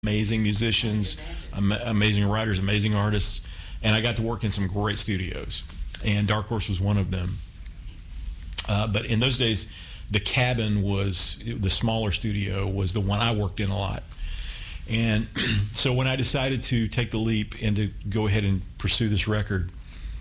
amazing musicians, amazing writers, amazing artists, and I got to work in some great studios, and Dark Horse was one of them. But in those days, the Cabin was the smaller studio, was the one I worked in a lot. And so when I decided to take the leap and to go ahead and pursue this record,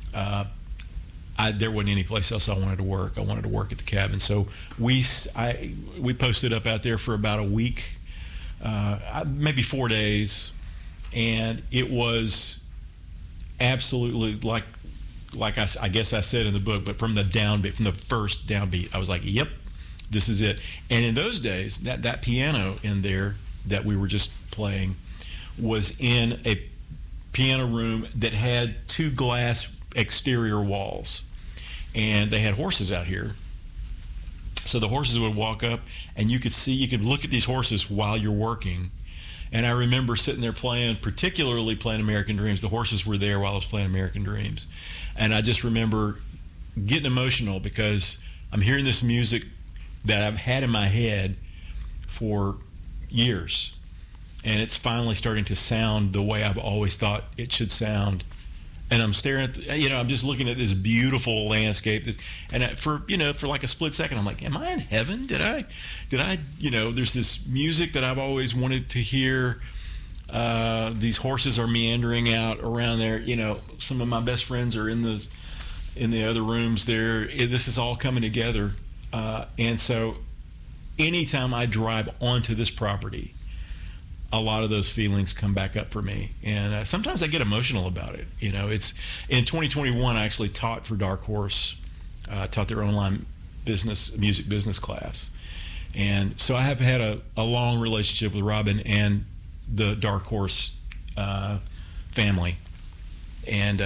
there wasn't any place else I wanted to work. I wanted to work at the Cabin. So we posted up out there for about a week, maybe 4 days, and it was absolutely like I guess I said in the book, but from the first downbeat, I was like, yep, this is it. And in those days, that piano in there that we were just playing was in a piano room that had 2 glass exterior walls, and they had horses out here. So the horses would walk up, and you could look at these horses while you're working. And I remember sitting there particularly playing American Dreams. The horses were there while I was playing American Dreams. And I just remember getting emotional because I'm hearing this music that I've had in my head for years. And it's finally starting to sound the way I've always thought it should sound. And I'm staring at, I'm just looking at this beautiful landscape. For like a split second, I'm like, am I in heaven? Did I, there's this music that I've always wanted to hear. These horses are meandering out around there. Some of my best friends are in the other rooms there. This is all coming together. And so anytime I drive onto this property, a lot of those feelings come back up for me, and sometimes I get emotional about it. It's in 2021. I actually taught for Dark Horse, taught their online music business class, and so I have had a long relationship with Robin and the Dark Horse family, and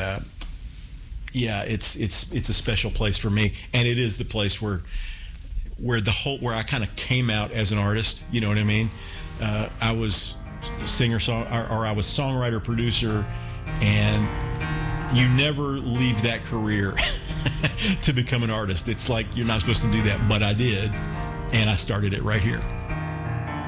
it's a special place for me, and it is the place where I kind of came out as an artist. You know what I mean? I was I was songwriter, producer, and you never leave that career to become an artist. It's like you're not supposed to do that, but I did, and I started it right here.